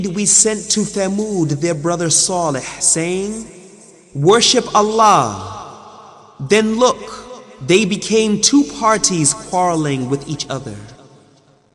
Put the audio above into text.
We sent to Thamud their brother Salih, saying, worship Allah. Then look, they became two parties quarreling with each other.